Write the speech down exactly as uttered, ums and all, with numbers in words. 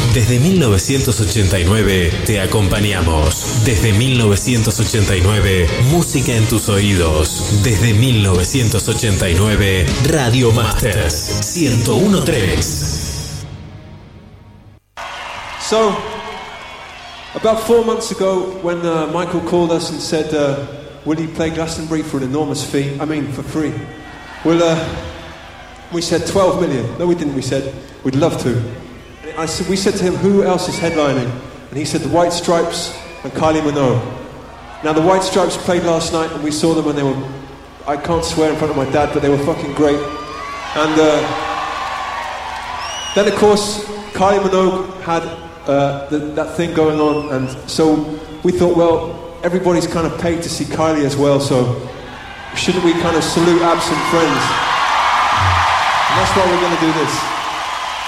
Desde mil novecientos ochenta y nueve te acompañamos. Desde mil novecientos ochenta y nueve, música en tus oídos. Desde mil novecientos ochenta y nueve, Radio Masters ciento uno punto tres. So, about four months ago, when uh, Michael called us and said, uh, will he play Glastonbury for an enormous fee? I mean, for free. Well, uh, we said twelve million. No, we didn't. We said, we'd love to. I said, we said to him, who else is headlining? And he said, the White Stripes and Kylie Minogue. Now, the White Stripes played last night, and we saw them, and they were, I can't swear in front of my dad, but they were fucking great. And uh, then, of course, Kylie Minogue had uh, the, that thing going on, and so we thought, well, everybody's kind of paid to see Kylie as well, so shouldn't we kind of salute absent friends? And that's why we're going to do this.